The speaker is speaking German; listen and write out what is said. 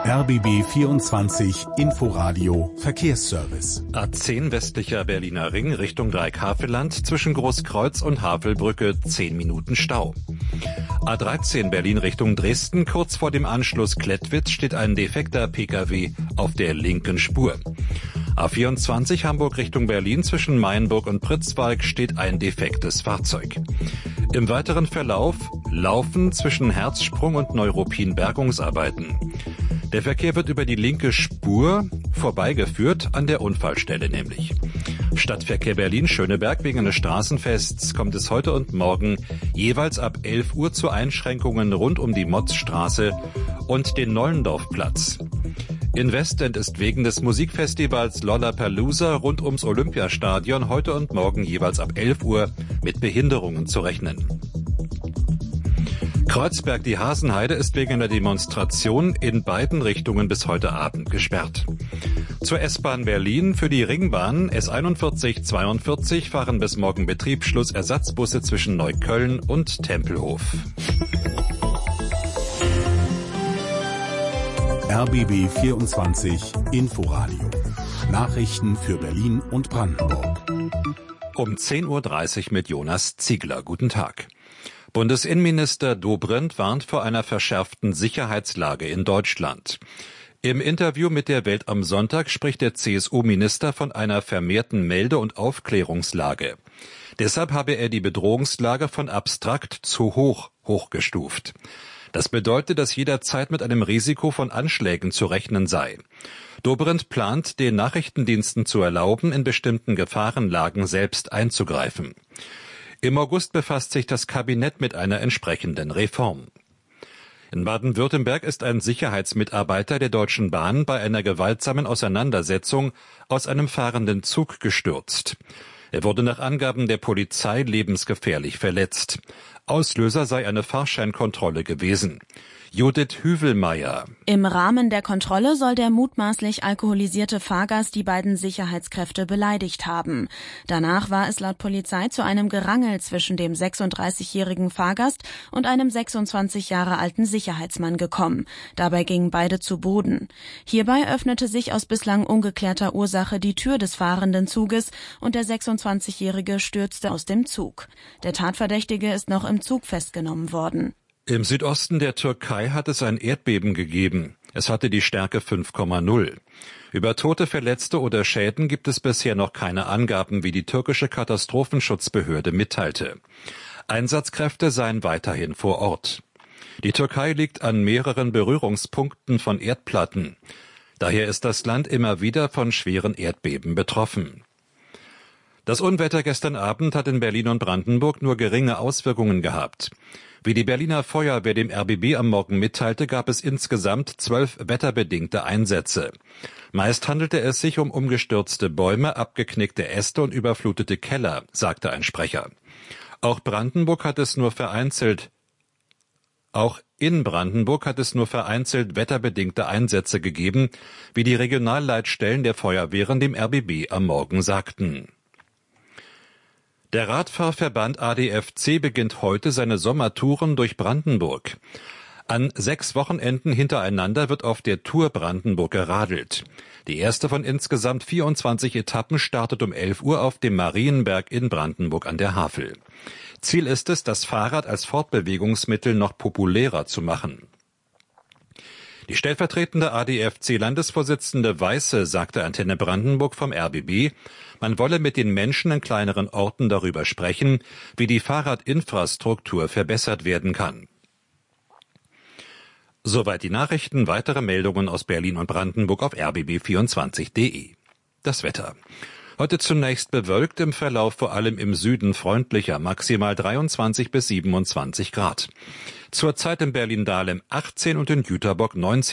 RBB 24 Inforadio Verkehrsservice. A10 westlicher Berliner Ring Richtung Dreieck-Havelland zwischen Großkreuz und Havelbrücke 10 Minuten Stau. A13 Berlin Richtung Dresden, kurz vor dem Anschluss Klettwitz steht ein defekter Pkw auf der linken Spur. A24 Hamburg Richtung Berlin zwischen Mainburg und Pritzwalk steht ein defektes Fahrzeug. Im weiteren Verlauf Laufen zwischen Herzsprung und Neuruppin Bergungsarbeiten. Der Verkehr wird über die linke Spur vorbeigeführt, an der Unfallstelle nämlich. Stadtverkehr Berlin-Schöneberg wegen eines Straßenfests kommt es heute und morgen jeweils ab 11 Uhr zu Einschränkungen rund um die Motzstraße und den Nollendorfplatz. In Westend ist wegen des Musikfestivals Lollapalooza rund ums Olympiastadion heute und morgen jeweils ab 11 Uhr mit Behinderungen zu rechnen. Kreuzberg, die Hasenheide, ist wegen einer Demonstration in beiden Richtungen bis heute Abend gesperrt. Zur S-Bahn Berlin für die Ringbahn S41 42 fahren bis morgen Betriebsschluss Ersatzbusse zwischen Neukölln und Tempelhof. RBB 24 Inforadio. Nachrichten für Berlin und Brandenburg. Um 10.30 Uhr mit Jonas Ziegler. Guten Tag. Bundesinnenminister Dobrindt warnt vor einer verschärften Sicherheitslage in Deutschland. Im Interview mit der Welt am Sonntag spricht der CSU-Minister von einer vermehrten Melde- und Aufklärungslage. Deshalb habe er die Bedrohungslage von abstrakt zu hochgestuft. Das bedeutet, dass jederzeit mit einem Risiko von Anschlägen zu rechnen sei. Dobrindt plant, den Nachrichtendiensten zu erlauben, in bestimmten Gefahrenlagen selbst einzugreifen. Im August befasst sich das Kabinett mit einer entsprechenden Reform. In Baden-Württemberg ist ein Sicherheitsmitarbeiter der Deutschen Bahn bei einer gewaltsamen Auseinandersetzung aus einem fahrenden Zug gestürzt. Er wurde nach Angaben der Polizei lebensgefährlich verletzt. Auslöser sei eine Fahrscheinkontrolle gewesen. Judith Hüvelmeier. Im Rahmen der Kontrolle soll der mutmaßlich alkoholisierte Fahrgast die beiden Sicherheitskräfte beleidigt haben. Danach war es laut Polizei zu einem Gerangel zwischen dem 36-jährigen Fahrgast und einem 26 Jahre alten Sicherheitsmann gekommen. Dabei gingen beide zu Boden. Hierbei öffnete sich aus bislang ungeklärter Ursache die Tür des fahrenden Zuges und der 26-jährige stürzte aus dem Zug. Der Tatverdächtige ist noch im Zug festgenommen worden. Im Südosten der Türkei hat es ein Erdbeben gegeben. Es hatte die Stärke 5,0. Über Tote, Verletzte oder Schäden gibt es bisher noch keine Angaben, wie die türkische Katastrophenschutzbehörde mitteilte. Einsatzkräfte seien weiterhin vor Ort. Die Türkei liegt an mehreren Berührungspunkten von Erdplatten. Daher ist das Land immer wieder von schweren Erdbeben betroffen. Das Unwetter gestern Abend hat in Berlin und Brandenburg nur geringe Auswirkungen gehabt. Wie die Berliner Feuerwehr dem RBB am Morgen mitteilte, gab es insgesamt 12 wetterbedingte Einsätze. Meist handelte es sich um umgestürzte Bäume, abgeknickte Äste und überflutete Keller, sagte ein Sprecher. Auch in Brandenburg hat es nur vereinzelt wetterbedingte Einsätze gegeben, wie die Regionalleitstellen der Feuerwehren dem RBB am Morgen sagten. Der Radfahrverband ADFC beginnt heute seine Sommertouren durch Brandenburg. An 6 Wochenenden hintereinander wird auf der Tour Brandenburg geradelt. Die erste von insgesamt 24 Etappen startet um 11 Uhr auf dem Marienberg in Brandenburg an der Havel. Ziel ist es, das Fahrrad als Fortbewegungsmittel noch populärer zu machen. Die stellvertretende ADFC-Landesvorsitzende Weiße sagte Antenne Brandenburg vom RBB, man wolle mit den Menschen in kleineren Orten darüber sprechen, wie die Fahrradinfrastruktur verbessert werden kann. Soweit die Nachrichten, weitere Meldungen aus Berlin und Brandenburg auf rbb24.de. Das Wetter. Heute zunächst bewölkt, im Verlauf vor allem im Süden freundlicher, maximal 23 bis 27 Grad. Zurzeit in Berlin-Dahlem 18 und in Jüterbock 19